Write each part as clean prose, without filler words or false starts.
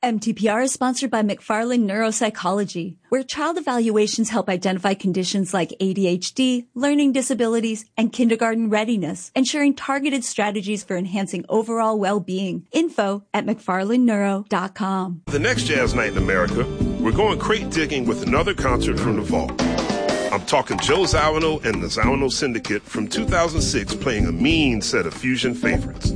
MTPR is sponsored by McFarland Neuropsychology, where child evaluations help identify conditions like ADHD, learning disabilities, and kindergarten readiness, ensuring targeted strategies for enhancing overall well-being. Info at McFarlandNeuro.com. The next Jazz Night in America, we're going crate digging with another concert from the vault. I'm talking Joe Zawinul and the Zawinul Syndicate from 2006 playing a mean set of fusion favorites.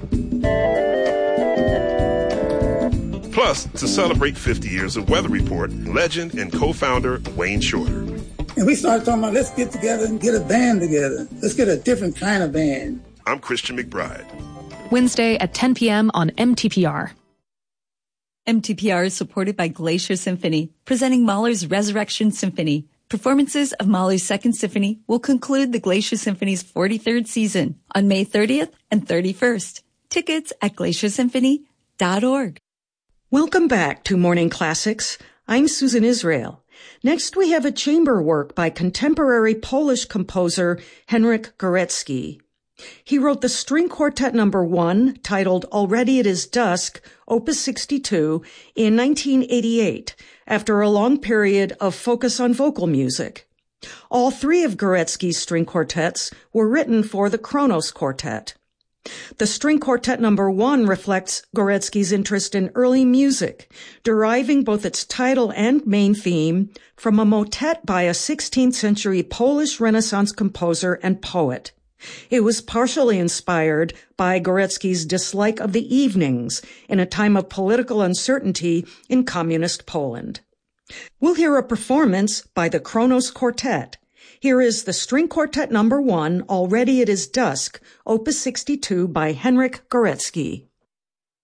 Plus, to celebrate 50 years of Weather Report, legend and co-founder Wayne Shorter. And we started talking about, let's get together and get a band together. Let's get a different kind of band. I'm Christian McBride. Wednesday at 10 p.m. on MTPR. MTPR is supported by Glacier Symphony, presenting Mahler's Resurrection Symphony. Performances of Mahler's Second Symphony will conclude the Glacier Symphony's 43rd season on May 30th and 31st. Tickets at glaciersymphony.org. Welcome back to Morning Classics. I'm Susan Israel. Next, we have a chamber work by contemporary Polish composer Henryk Górecki. He wrote the String Quartet No. 1, titled Already It Is Dusk, Opus 62, in 1988, after a long period of focus on vocal music. All three of Górecki's string quartets were written for the Kronos Quartet. The String Quartet No. 1 reflects Górecki's interest in early music, deriving both its title and main theme from a motet by a 16th century Polish Renaissance composer and poet. It was partially inspired by Górecki's dislike of the evenings in a time of political uncertainty in communist Poland. We'll hear a performance by the Kronos Quartet. Here is the String Quartet No. 1, Already It Is Dusk, Opus 62 by Henryk Górecki.